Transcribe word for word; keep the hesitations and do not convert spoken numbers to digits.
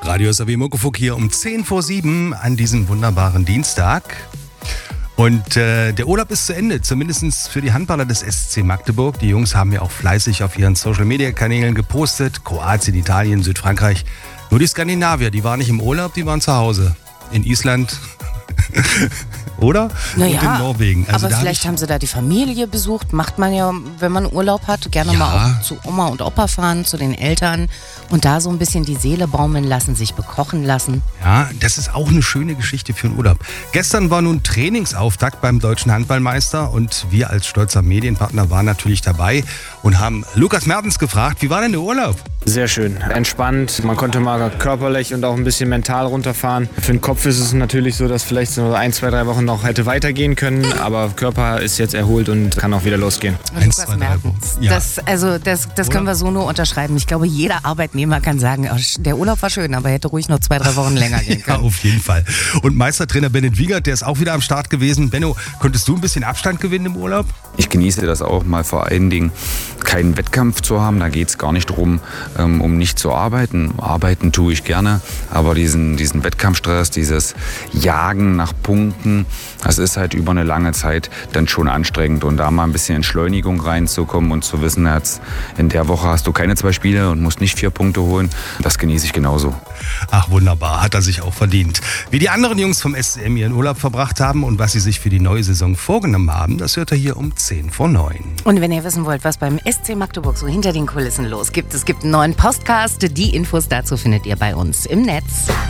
Radio S A W Muckefuck hier um zehn vor sieben an diesem wunderbaren Dienstag. Und äh, der Urlaub ist zu Ende, zumindest für die Handballer des S C Magdeburg. Die Jungs haben ja auch fleißig auf ihren Social-Media-Kanälen gepostet. Kroatien, Italien, Südfrankreich. Nur die Skandinavier, die waren nicht im Urlaub, die waren zu Hause. In Island, oder? Naja, und in Norwegen. Also aber da vielleicht hab haben sie da die Familie besucht. Macht man ja, wenn man Urlaub hat, gerne Ja. mal auch zu Oma und Opa fahren, zu den Eltern. Und da so ein bisschen die Seele baumeln lassen, sich bekochen lassen. Ja, das ist auch eine schöne Geschichte für einen Urlaub. Gestern war nun Trainingsauftakt beim Deutschen Handballmeister und wir als stolzer Medienpartner waren natürlich dabei und haben Lukas Mertens gefragt, wie war denn der Urlaub? Sehr schön, entspannt. Man konnte mal körperlich und auch ein bisschen mental runterfahren. Für den Kopf ist es natürlich so, dass vielleicht so ein, zwei, drei Wochen noch hätte weitergehen können. Aber Körper ist jetzt erholt und kann auch wieder losgehen. Eins, Lukas zwei, drei Mertens, Wochen. Ja. das, also das, das können wir so nur unterschreiben. Ich glaube, jeder Arbeitnehmer kann sagen, oh, der Urlaub war schön, aber hätte ruhig noch zwei, drei Wochen länger gehen Ja, können. auf jeden Fall. Und Meistertrainer Bennett Wiegert, der ist auch wieder am Start gewesen. Benno, konntest du ein bisschen Abstand gewinnen im Urlaub? Ich genieße das auch mal vor allen Dingen, keinen Wettkampf zu haben. Da geht es gar nicht darum, ähm, um nicht zu arbeiten. Arbeiten tue ich gerne, aber diesen, diesen Wettkampfstress, dieses Jagen nach Punkten, das ist halt über eine lange Zeit dann schon anstrengend. Und da mal ein bisschen Entschleunigung reinzukommen und zu wissen, jetzt in der Woche hast du keine zwei Spiele und musst nicht vier Punkte holen, das genieße ich genauso. Ach wunderbar, hat er sich auch verdient. Wie die anderen Jungs vom S C M ihren Urlaub verbracht haben und was sie sich für die neue Saison vorgenommen haben, das hört ihr hier um zehn vor neun. Und wenn ihr wissen wollt, was beim S C Magdeburg so hinter den Kulissen los gibt, es gibt einen neuen Podcast. Die Infos dazu findet ihr bei uns im Netz.